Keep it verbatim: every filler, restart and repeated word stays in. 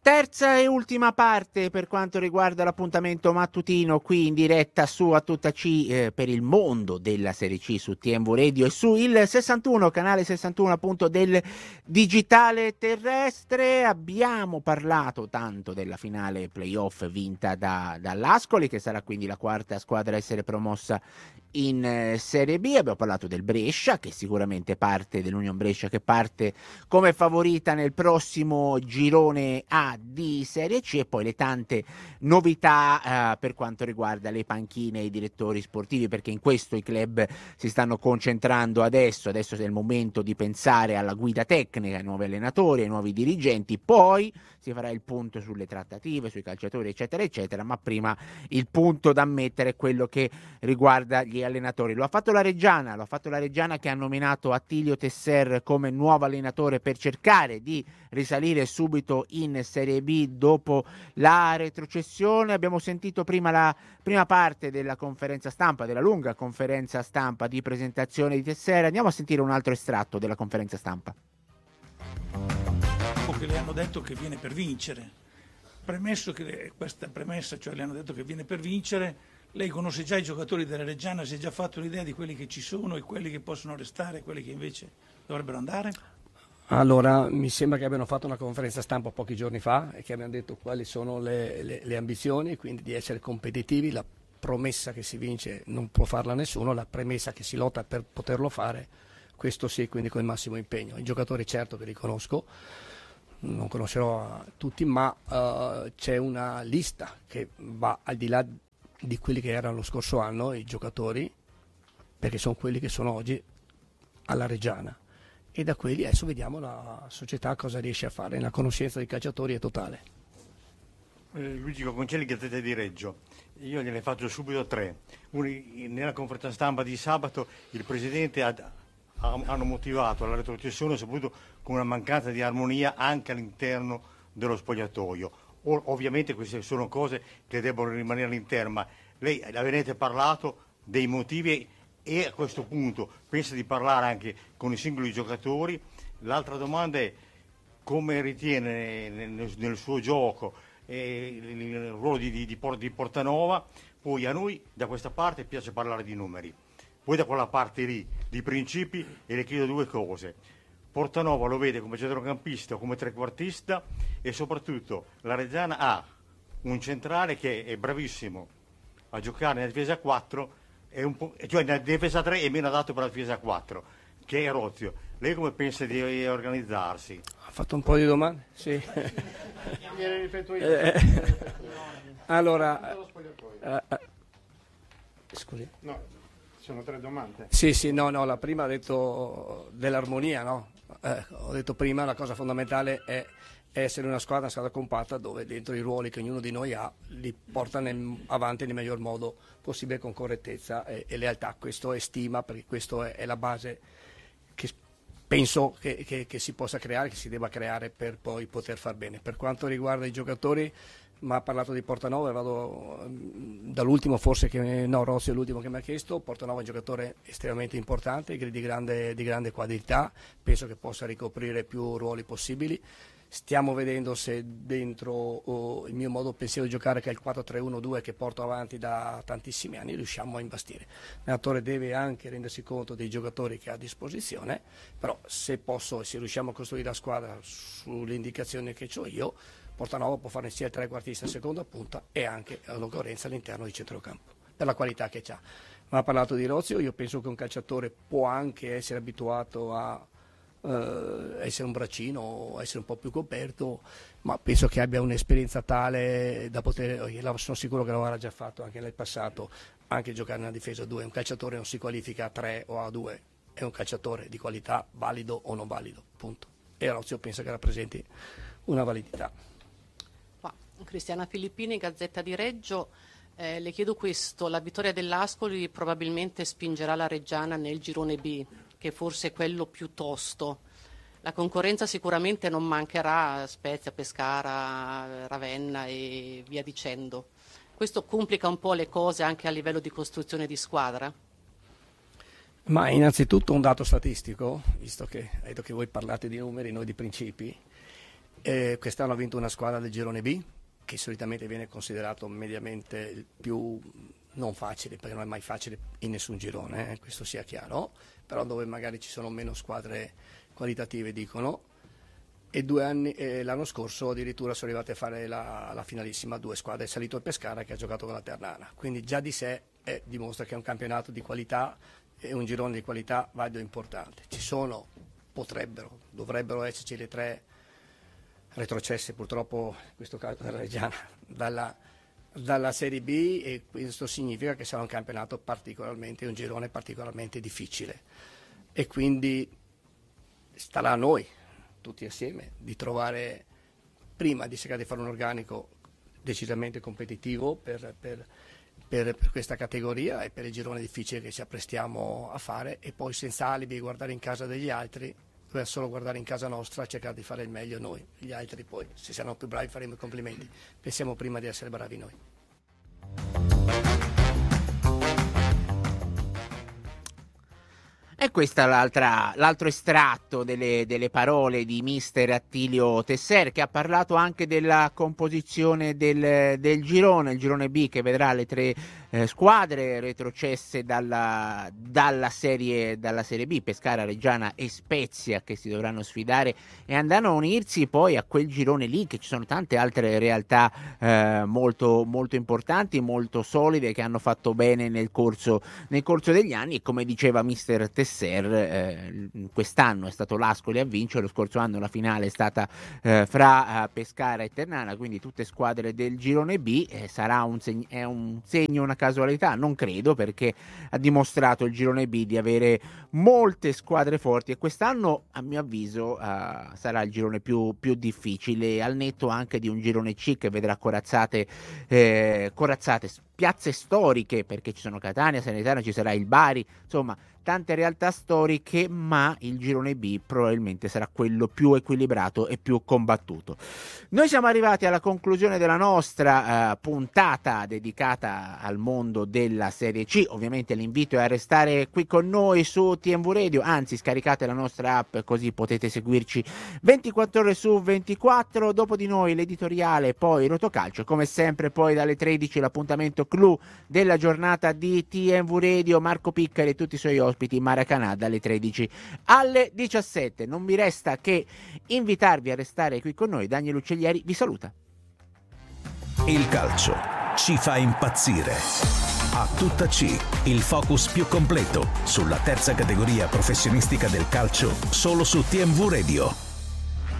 Terza e ultima parte per quanto riguarda l'appuntamento mattutino qui in diretta su A Tutta C eh, per il mondo della Serie C su T M V Radio e su il sessantuno, canale sessantuno appunto del digitale terrestre. Abbiamo parlato tanto della finale playoff vinta da, dall'Ascoli, che sarà quindi la quarta squadra a essere promossa in eh, Serie B. Abbiamo parlato del Brescia, che sicuramente parte dell'Union Brescia, che parte come favorita nel prossimo girone A di Serie C, e poi le tante novità eh, per quanto riguarda le panchine e i direttori sportivi, perché in questo i club si stanno concentrando adesso, adesso è il momento di pensare alla guida tecnica, ai nuovi allenatori, ai nuovi dirigenti, poi si farà il punto sulle trattative, sui calciatori eccetera eccetera, ma prima il punto da mettere è quello che riguarda gli allenatori. Lo ha fatto la Reggiana, lo ha fatto la Reggiana che ha nominato Attilio Tesser come nuovo allenatore per cercare di risalire subito in Serie B dopo la retrocessione. Abbiamo sentito prima la prima parte della conferenza stampa, della lunga conferenza stampa di presentazione di Tesser. Andiamo a sentire un altro estratto della conferenza stampa. Che le hanno detto che viene per vincere. Premesso che questa premessa, cioè le hanno detto che viene per vincere, lei conosce già i giocatori della Reggiana, si è già fatto l'idea di quelli che ci sono e quelli che possono restare e quelli che invece dovrebbero andare? Allora, mi sembra che abbiano fatto una conferenza stampa pochi giorni fa e che abbiano detto quali sono le, le, le ambizioni, quindi di essere competitivi. La promessa che si vince non può farla nessuno, la premessa che si lotta per poterlo fare, questo sì, quindi con il massimo impegno. I giocatori certo che li conosco, non conoscerò tutti, ma uh, c'è una lista che va al di là di quelli che erano lo scorso anno, i giocatori, perché sono quelli che sono oggi alla Reggiana, e da quelli adesso vediamo la società cosa riesce a fare. La conoscenza dei calciatori è totale. eh, Luigi Coconcelli, Gazzetta di Reggio. Io gliene faccio subito tre. Uno, nella conferenza stampa di sabato il Presidente ha hanno motivato la retrocessione soprattutto con una mancanza di armonia anche all'interno dello spogliatoio. O, ovviamente queste sono cose che debbono rimanere all'interno, ma lei avete parlato dei motivi e a questo punto pensa di parlare anche con i singoli giocatori. L'altra domanda è come ritiene nel, nel suo gioco eh, il ruolo di, di, di Portanova. Poi a noi da questa parte piace parlare di numeri, poi da quella parte lì di principi, e le chiedo due cose. Portanova lo vede come centrocampista o come trequartista, e soprattutto la Reggiana ha un centrale che è bravissimo a giocare nella difesa a quattro, è un po', cioè nella difesa a tre è meno adatto per la difesa a quattro, che è Rozio. Lei come pensa di organizzarsi? Ha fatto un po' di domande? Sì. eh, allora, eh, eh, scusi. No. Sono tre domande. Sì, sì, no, no, la prima ha detto dell'armonia, no? Eh, ho detto prima la cosa fondamentale è essere una squadra, una squadra compatta, dove dentro i ruoli che ognuno di noi ha li porta nel, avanti nel miglior modo possibile, con correttezza e, e lealtà. Questo è stima, perché questo è, è la base che penso che, che, che si possa creare, che si debba creare per poi poter far bene. Per quanto riguarda i giocatori, ma ha parlato di Portanova, e vado dall'ultimo forse che no, Rossi è l'ultimo che mi ha chiesto. Portanova è un giocatore estremamente importante, di grande, di grande qualità, penso che possa ricoprire più ruoli possibili. Stiamo vedendo se dentro oh, il mio modo pensiero di giocare, che è il quattro tre uno due che porto avanti da tantissimi anni, riusciamo a imbastire. L'allenatore deve anche rendersi conto dei giocatori che ha a disposizione, però se posso e se riusciamo a costruire la squadra sulle indicazioni che ho io, Portanova può fare sia il trequartista a seconda punta e anche l'occorrenza all'interno di centrocampo, per la qualità che ha. Ma ha parlato di Rozio, io penso che un calciatore può anche essere abituato a eh, essere un braccino, essere un po' più coperto, ma penso che abbia un'esperienza tale da poter, sono sicuro che l'avrà già fatto anche nel passato, anche giocare nella difesa a due. Un calciatore non si qualifica a tre o a due, è un calciatore di qualità, valido o non valido, punto. E Rozio penso che rappresenti una validità. Cristiana Filippini, Gazzetta di Reggio. Eh, le chiedo questo: la vittoria dell'Ascoli probabilmente spingerà la Reggiana nel girone B, che forse è quello più tosto. La concorrenza sicuramente non mancherà, Spezia, Pescara, Ravenna e via dicendo. Questo complica un po' le cose anche a livello di costruzione di squadra? Ma innanzitutto un dato statistico, visto che, vedo che voi parlate di numeri, noi di principi. Eh, quest'anno ha vinto una squadra del girone B, che solitamente viene considerato mediamente il più non facile, perché non è mai facile in nessun girone, eh, questo sia chiaro, però dove magari ci sono meno squadre qualitative, dicono. E due anni, eh, l'anno scorso addirittura sono arrivati a fare la, la finalissima, due squadre, è salito il Pescara che ha giocato con la Ternana, quindi già di sé eh, dimostra che è un campionato di qualità e un girone di qualità valido e importante. Ci sono, potrebbero, dovrebbero esserci le tre retrocesse, purtroppo in questo caso della Reggiana, dalla, dalla Serie B, e questo significa che sarà un campionato particolarmente, un girone particolarmente difficile, e quindi starà a noi tutti assieme di trovare, prima di cercare di fare un organico decisamente competitivo per, per, per, per questa categoria e per il girone difficile che ci apprestiamo a fare, e poi senza alibi guardare in casa degli altri, dobbiamo solo guardare in casa nostra e cercare di fare il meglio noi. Gli altri poi, se saranno più bravi, faremo i complimenti. Pensiamo prima di essere bravi noi. E questo è l'altra, l'altro estratto delle, delle parole di mister Attilio Tesser, che ha parlato anche della composizione del, del girone, il girone B, che vedrà le tre eh, squadre retrocesse dalla, dalla, serie, dalla Serie B, Pescara, Reggiana e Spezia, che si dovranno sfidare e andranno a unirsi poi a quel girone lì, che ci sono tante altre realtà eh, molto, molto importanti, molto solide, che hanno fatto bene nel corso, nel corso degli anni, e come diceva mister Tesser, Eh, quest'anno è stato l'Ascoli a vincere, lo scorso anno la finale è stata eh, fra eh, Pescara e Ternana, quindi tutte squadre del girone B. Eh, sarà un, seg- è un segno, una casualità? Non credo, perché ha dimostrato il girone B di avere molte squadre forti, e quest'anno a mio avviso eh, sarà il girone più, più difficile, al netto anche di un girone C che vedrà corazzate eh, corazzate piazze storiche, perché ci sono Catania, Salernitana, ci sarà il Bari, insomma tante realtà storiche, ma il girone B probabilmente sarà quello più equilibrato e più combattuto. Noi siamo arrivati alla conclusione della nostra uh, puntata dedicata al mondo della Serie C. Ovviamente l'invito è a restare qui con noi su T M V Radio, anzi scaricate la nostra app così potete seguirci ventiquattro ore su ventiquattro. Dopo di noi l'editoriale, poi Rotocalcio, come sempre poi dalle tredici l'appuntamento clou della giornata di T M V Radio, Marco Piccari e tutti i suoi ospiti in Maracanã dalle tredici alle diciassette. Non mi resta che invitarvi a restare qui con noi. Daniel Uccellieri vi saluta. Il calcio ci fa impazzire. A tutta C, il focus più completo sulla terza categoria professionistica del calcio, solo su T M V Radio.